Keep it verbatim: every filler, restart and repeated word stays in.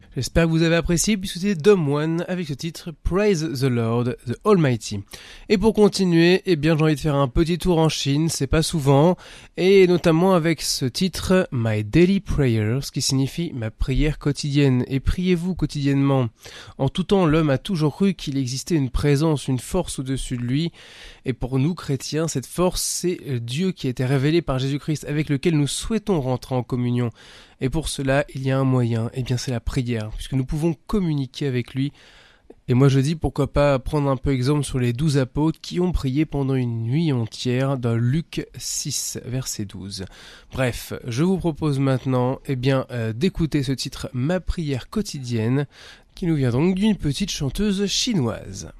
J'espère que vous avez apprécié, puisque c'était Dom One avec ce titre Praise the Lord, the Almighty. Et pour continuer, eh bien j'ai envie de faire un petit tour en Chine, c'est pas souvent, et notamment avec ce titre My Daily Prayer, ce qui signifie ma prière quotidienne. Et priez-vous quotidiennement. En tout temps, l'homme a toujours cru qu'il existait une présence, une force au-dessus de lui, et pour nous chrétiens, cette force c'est Dieu qui a été révélé par Jésus-Christ, avec lequel nous souhaitons rentrer en communion. Et pour cela, il y a un moyen, et bien c'est la prière, puisque nous pouvons communiquer avec lui. Et moi je dis pourquoi pas prendre un peu exemple sur les douze apôtres qui ont prié pendant une nuit entière dans Luc six, verset douze. Bref, je vous propose maintenant eh bien, euh, d'écouter ce titre « Ma prière quotidienne » qui nous vient donc d'une petite chanteuse chinoise.